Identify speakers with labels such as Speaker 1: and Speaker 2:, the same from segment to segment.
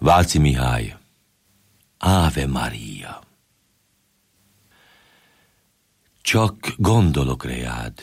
Speaker 1: Váci Mihály. Ave Maria. Csak gondolok reád.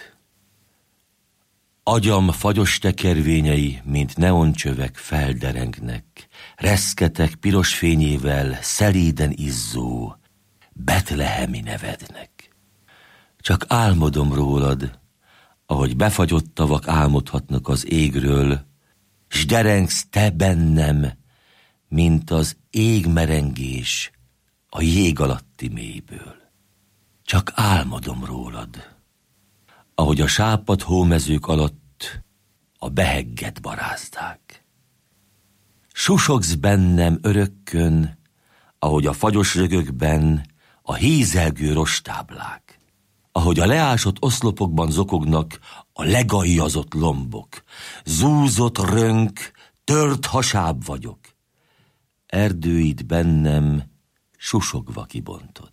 Speaker 1: Agyam fagyos tekervényei, mint neoncsövek felderengnek, reszketek piros fényével szelíden izzó, betlehemi nevednek. Csak álmodom rólad, ahogy befagyott tavak álmodhatnak az égről, s derengsz te bennem, mint az égmerengés a jég alatti mélyből. Csak álmodom rólad, ahogy a sápadt hómezők alatt a beheggett barázdák. Susogsz bennem örökkön, ahogy a fagyos rögökben a hízelgő rostáblák, ahogy a leásott oszlopokban zokognak a legajjazott lombok, zúzott rönk, tört hasáb vagyok. Erdőid bennem susogva kibontod.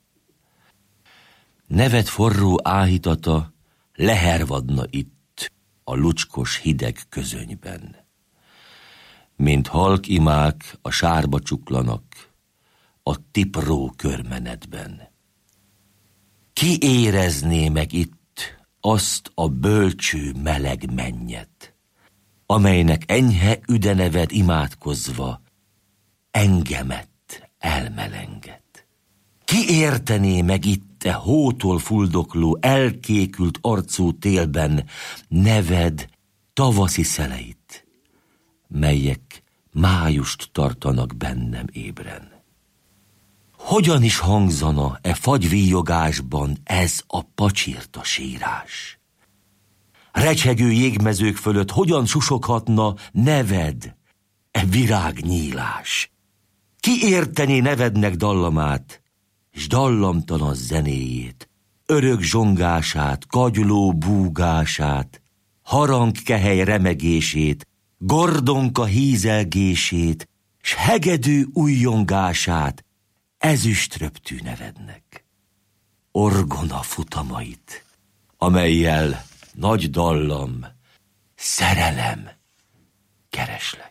Speaker 1: Neved forró áhítata lehervadna itt a lucskos hideg közönyben. Mint halk imák a sárba csuklanak a tipró körmenetben. Ki érezné meg itt azt a bölcső meleg mennyet, amelynek enyhe üdeneved imádkozva engemet elmelenget? Ki értené meg itt e hótól fuldokló, elkékült arcú télben neved tavaszi szeleit, melyek májust tartanak bennem ébren? Hogyan is hangzana e fagyvíjogásban ez a pacsirta sírás? Recsegő jégmezők fölött hogyan susoghatna neved, e virágnyílás? Ki értené nevednek dallamát, s dallamtalan zenéjét, örök zsongását, kagyló búgását, harangkehely remegését, gordonka hízelgését, s hegedű ujjongását, ezüströptű nevednek? Orgona futamait, amellyel nagy dallam, szerelem kereslek.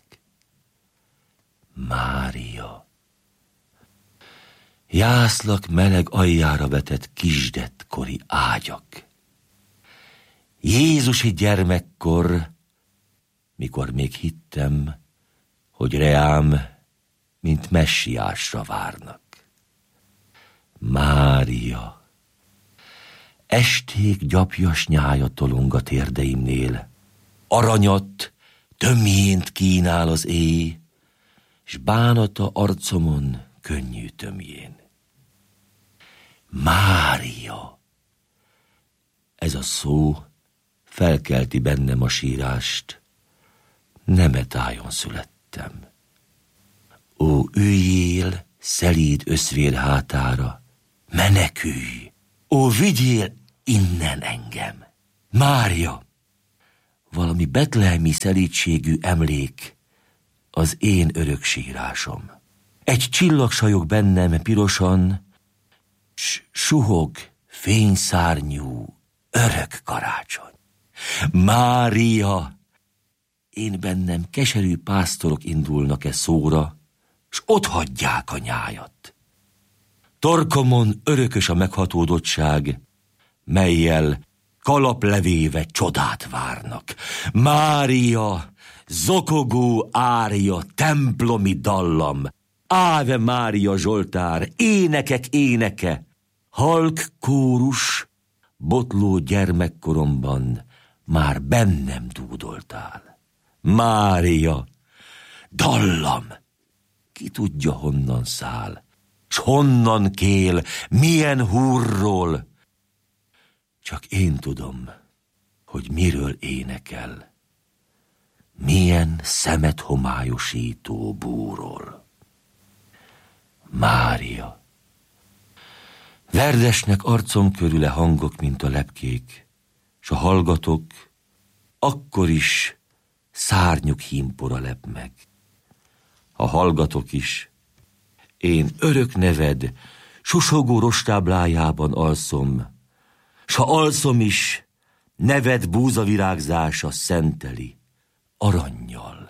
Speaker 1: Mária. Jászlak meleg aljára vetett kisdettkori ágyak. Jézusi gyermekkor, mikor még hittem, hogy reám, mint messiásra várnak. Mária. Esték gyapjas nyája tolong a térdeimnél, aranyat, tömjént kínál az éj, s bánata arcomon könnyű tömjén. Mária! Ez a szó felkelti bennem a sírást, Nemetájon születtem. Ó, üljél szelíd összvér hátára, menekülj! Ó, vigyél innen engem! Mária! Valami betlehemi szelídségű emlék az én örök sírásom. Egy csillag sajog bennem pirosan, s suhog fényszárnyú örök karácsony. Mária! Én bennem keserű pásztorok indulnak-e szóra, s otthagyják a nyájat. Torkomon örökös a meghatódottság, mellyel kalaplevéve csodát várnak. Mária, zokogó ária, templomi dallam, Áve Mária Zsoltár, énekek éneke, halk kórus, botló gyermekkoromban már bennem dúdoltál. Mária, dallam, ki tudja honnan száll, s honnan kél, milyen húrról. Csak én tudom, hogy miről énekel, milyen szemet homályosító búról. Mária. Verdesnek arcom körüle hangok, mint a lepkék, s a hallgatok, akkor is szárnyuk hímpora lep meg. Ha hallgatok is, én örök neved susogó rostáblájában alszom, s ha alszom is, neved búzavirágzása szenteli arannyal.